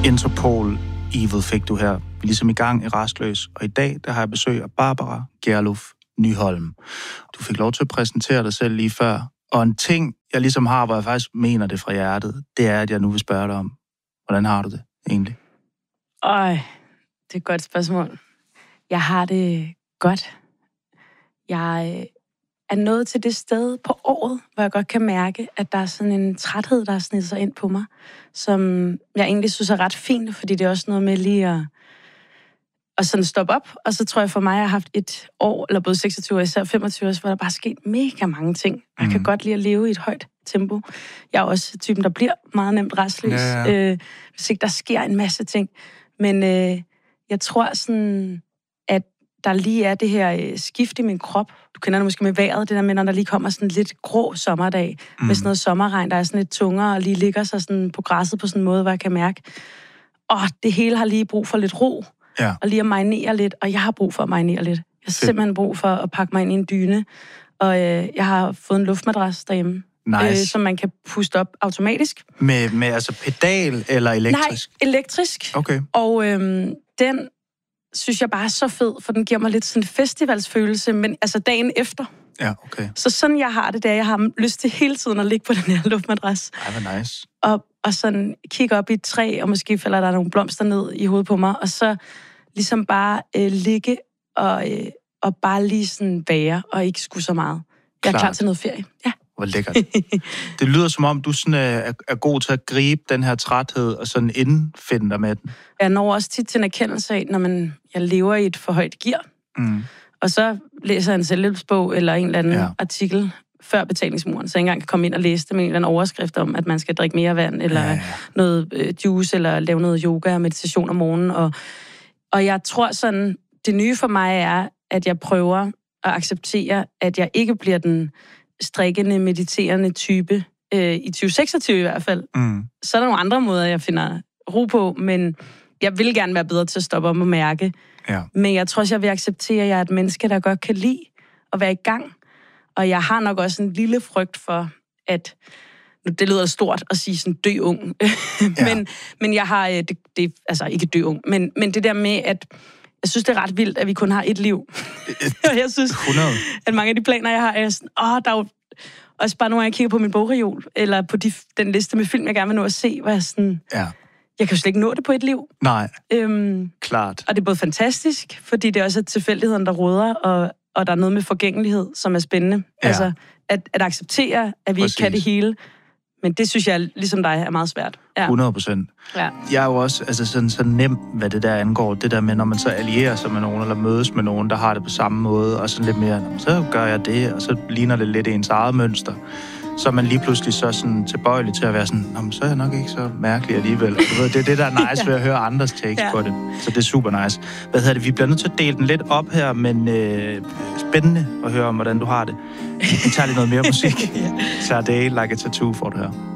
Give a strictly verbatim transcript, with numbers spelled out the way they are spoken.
Interpol Evil fik du her. Vi er ligesom i gang i Rastløs, og i dag der har jeg besøg af Barbara Gerlof Nyholm. Du fik lov til at præsentere dig selv lige før, og en ting, jeg ligesom har, hvor jeg faktisk mener det fra hjertet, det er, at jeg nu vil spørge dig om, hvordan har du det egentlig? Øj, det er et godt spørgsmål. Jeg har det godt. Jeg er nået til det sted på året, hvor jeg godt kan mærke, at der er sådan en træthed, der har snedet sig ind på mig, som jeg egentlig synes er ret fint, fordi det er også noget med lige at, at sådan stoppe op. Og så tror jeg for mig, at jeg har haft et år, eller både seksogtyve år, især femogtyve år, hvor der bare er sket mega mange ting. Jeg kan mm. godt lide at leve i et højt tempo. Jeg er også typen, der bliver meget nemt rastløs, ja, ja. Øh, hvis ikke der sker en masse ting. Men øh, jeg tror sådan, at der lige er det her øh, skift i min krop. Du kender det måske med vejret, det der med, når der lige kommer sådan lidt grå sommerdag, mm. med sådan noget sommerregn, der er sådan lidt tungere, og lige ligger sig sådan på græsset på sådan en måde, hvor jeg kan mærke, åh, det hele har lige brug for lidt ro, ja. Og lige at marinere lidt, og jeg har brug for at marinere lidt. Jeg har Fedt. simpelthen brug for at pakke mig ind i en dyne, og øh, jeg har fået en luftmadras derhjemme. Nice. Øh, som man kan puste op automatisk. Med, med altså pedal eller elektrisk? Nej, elektrisk. Okay. Og øhm, den synes jeg bare er så fed, for den giver mig lidt sådan en festivalsfølelse, men altså dagen efter. Ja, okay. Så sådan jeg har det, der jeg har lyst til hele tiden at ligge på den her luftmadras. Ej, hvor nice. Og, og sådan kigge op i et træ, og måske falder der nogle blomster ned i hovedet på mig, og så ligesom bare øh, ligge og, øh, og bare lige sådan være, og ikke skulle så meget. Jeg er Klart. klar til noget ferie. Ja. Hvor lækkert. Det lyder som om, du sådan er, er god til at gribe den her træthed og sådan indfinde dig med den. Jeg når også tit til en erkendelse af, når man, jeg lever i et for højt gear. Mm. Og så læser jeg en selvhjælpsbog eller en eller anden ja. artikel før betalingsmuren, så jeg ikke engang kan komme ind og læse det med en eller anden overskrift om, at man skal drikke mere vand, eller ja, ja. noget øh, juice, eller lave noget yoga og meditation om morgenen. Og, og jeg tror sådan, det nye for mig er, at jeg prøver at acceptere, at jeg ikke bliver den strikkende, mediterende type, øh, i tyve seksogtyve i hvert fald. Mm. Så er der nogle andre måder, jeg finder ro på, men jeg vil gerne være bedre til at stoppe op og mærke. Ja. Men jeg tror også, jeg vil acceptere, at jeg er et menneske, der godt kan lide at være i gang. Og jeg har nok også en lille frygt for, at det lyder stort at sige sådan dø ung. men, ja. men jeg har, det, det, altså ikke dø ung, men, men det der med, at jeg synes, det er ret vildt, at vi kun har et liv. Og jeg synes, hundrede at mange af de planer, jeg har, er sådan, åh, der er jo også bare, når jeg kigger på min bogreol, eller på de, den liste med film, jeg gerne vil nå at se, hvor jeg sådan, ja. jeg kan jo slet ikke nå det på et liv. Nej, øhm, klart. Og det er både fantastisk, fordi det er også tilfældigheden, der råder, og, og der er noget med forgængelighed, som er spændende. Ja. Altså, at, at acceptere, at vi Præcis. ikke kan det hele. Men det synes jeg, ligesom dig, er meget svært. Ja. hundrede procent. Ja. Jeg er jo også altså sådan, så nem, hvad det der angår. Det der med, når man så allierer sig med nogen, eller mødes med nogen, der har det på samme måde, og sådan lidt mere, så gør jeg det, og så ligner det lidt ens eget mønster. Så er man lige pludselig så sådan tilbøjelig til at være sådan, så er jeg nok ikke så mærkelig alligevel. Du ved, det er det, der er nice ved at høre andres takes ja. på det. Så det er super nice. Hvad hedder det? Vi bliver nødt til at dele den lidt op her, men øh, spændende at høre om, hvordan du har det. Vi tager lige noget mere musik. ja. Sade, Like a Tattoo, får du her.